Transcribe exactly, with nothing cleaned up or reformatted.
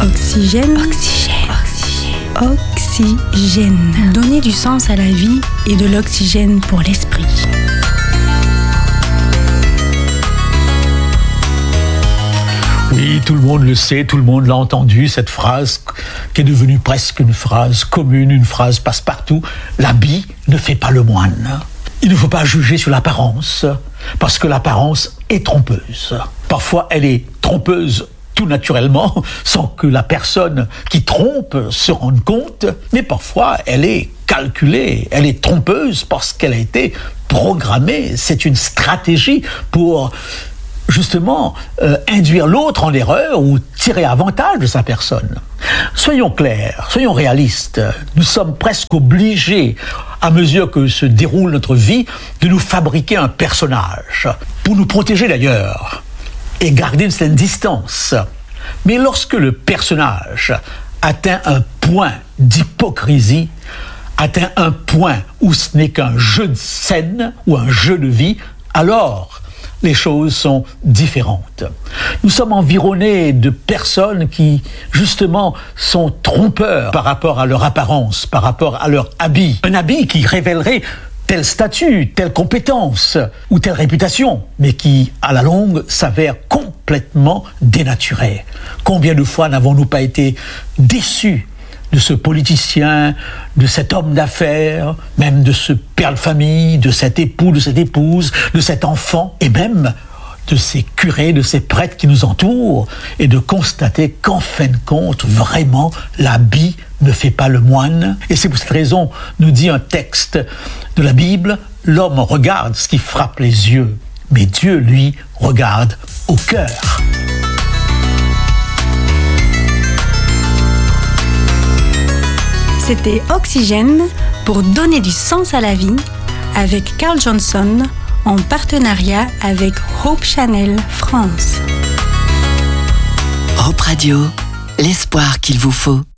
Oxygène. Oxygène. Oxygène. Oxygène. Donner du sens à la vie et de l'oxygène pour l'esprit. Oui, tout le monde le sait, tout le monde l'a entendu, cette phrase qui est devenue presque une phrase commune, une phrase passe-partout. L'habit ne fait pas le moine. Il ne faut pas juger sur l'apparence, parce que l'apparence est trompeuse. Parfois, elle est trompeuse tout naturellement, sans que la personne qui trompe se rende compte, mais parfois, elle est calculée, elle est trompeuse parce qu'elle a été programmée. C'est une stratégie pour justement euh, induire l'autre en erreur ou tirer avantage de sa personne. Soyons clairs, soyons réalistes. Nous sommes presque obligés, à mesure que se déroule notre vie, de nous fabriquer un personnage, pour nous protéger d'ailleurs, et garder une certaine distance. Mais lorsque le personnage atteint un point d'hypocrisie, atteint un point où ce n'est qu'un jeu de scène ou un jeu de vie, alors les choses sont différentes. Nous sommes environnés de personnes qui, justement, sont trompeurs par rapport à leur apparence, par rapport à leur habit. Un habit qui révélerait tel statut, telle compétence ou telle réputation, mais qui, à la longue, s'avère complètement dénaturé. Combien de fois n'avons-nous pas été déçus de ce politicien, de cet homme d'affaires, même de ce père de famille, de cet époux, de cette épouse, de cet enfant, et même de ces curés, de ces prêtres qui nous entourent, et de constater qu'en fin de compte, vraiment, l'habit ne fait pas le moine. Et c'est pour cette raison, nous dit un texte de la Bible, l'homme regarde ce qui frappe les yeux, mais Dieu, lui, regarde au cœur. C'était Oxygène pour donner du sens à la vie avec Carl Johnson en partenariat avec Hope Channel France. Hope Radio, l'espoir qu'il vous faut.